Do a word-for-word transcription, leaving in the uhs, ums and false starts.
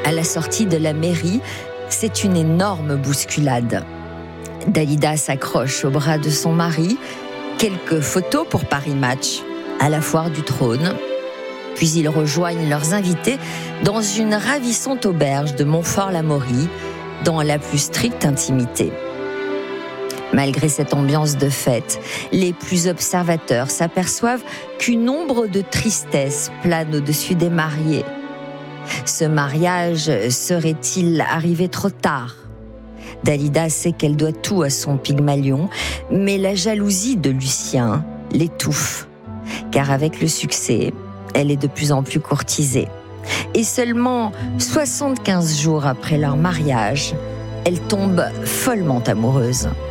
À la sortie de la mairie, c'est une énorme bousculade. Dalida s'accroche au bras de son mari. Quelques photos pour Paris Match à la foire du Trône. Puis ils rejoignent leurs invités dans une ravissante auberge de Montfort-l'Amaury, dans la plus stricte intimité. Malgré cette ambiance de fête, les plus observateurs s'aperçoivent qu'une ombre de tristesse plane au-dessus des mariés. Ce mariage serait-il arrivé trop tard ? Dalida sait qu'elle doit tout à son Pygmalion, mais la jalousie de Lucien l'étouffe, car avec le succès, elle est de plus en plus courtisée. Et seulement soixante-quinze jours après leur mariage, elle tombe follement amoureuse.